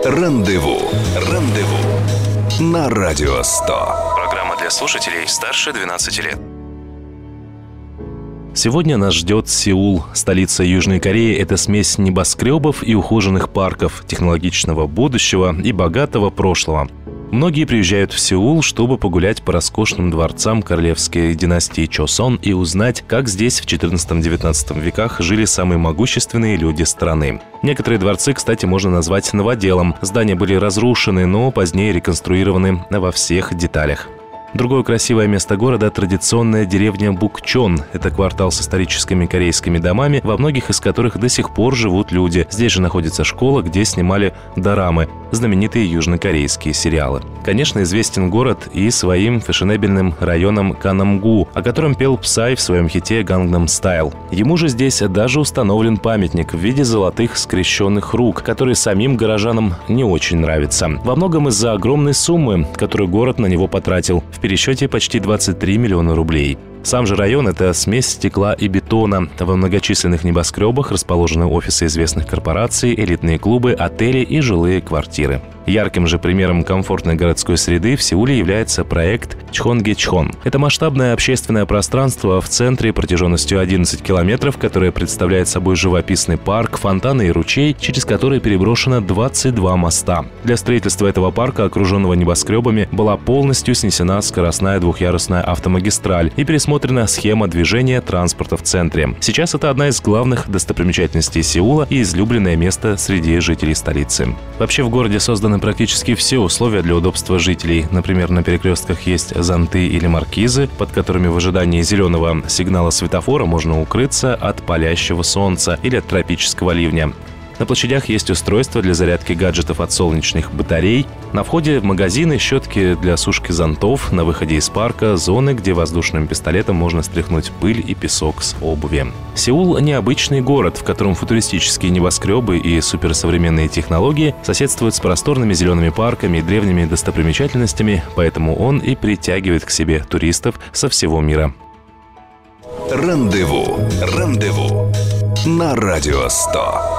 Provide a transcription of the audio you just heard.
Рандеву. На Радио 100. Программа для слушателей старше 12 лет. Сегодня нас ждет Сеул. Столица Южной Кореи – это смесь небоскребов и ухоженных парков, технологичного будущего и богатого прошлого. Многие приезжают в Сеул, чтобы погулять по роскошным дворцам королевской династии Чосон и узнать, как здесь в XIV-XIX веках жили самые могущественные люди страны. Некоторые дворцы, кстати, можно назвать новоделом. Здания были разрушены, но позднее реконструированы во всех деталях. Другое красивое место города – традиционная деревня Букчон. Это квартал с историческими корейскими домами, во многих из которых до сих пор живут люди. Здесь же находится школа, где снимали дорамы – знаменитые южнокорейские сериалы. Конечно, известен город и своим фешенебельным районом Канамгу, о котором пел Псай в своем хите «Gangnam Style». Ему же здесь даже установлен памятник в виде золотых скрещенных рук, который самим горожанам не очень нравится. Во многом из-за огромной суммы, которую город на него потратил. В пересчете почти 23 миллиона рублей. Сам же район – это смесь стекла и бетона. Во многочисленных небоскребах расположены офисы известных корпораций, элитные клубы, отели и жилые квартиры. Ярким же примером комфортной городской среды в Сеуле является проект Чхонгечхон. Это масштабное общественное пространство в центре протяженностью 11 километров, которое представляет собой живописный парк, фонтаны и ручей, через который переброшено 22 моста. Для строительства этого парка, окруженного небоскребами, была полностью снесена скоростная двухъярусная автомагистраль и пересмотрена схема движения транспорта в центре. Сейчас это одна из главных достопримечательностей Сеула и излюбленное место среди жителей столицы. Вообще в городе созданы практически все условия для удобства жителей. Например, на перекрестках есть зонты или маркизы, под которыми в ожидании зеленого сигнала светофора можно укрыться от палящего солнца или от тропического ливня. На площадях есть устройства для зарядки гаджетов от солнечных батарей. На входе в магазины щетки для сушки зонтов. На выходе из парка зоны, где воздушным пистолетом можно стряхнуть пыль и песок с обуви. Сеул – необычный город, в котором футуристические небоскребы и суперсовременные технологии соседствуют с просторными зелеными парками и древними достопримечательностями, поэтому он и притягивает к себе туристов со всего мира. Рандеву. На Радио 100.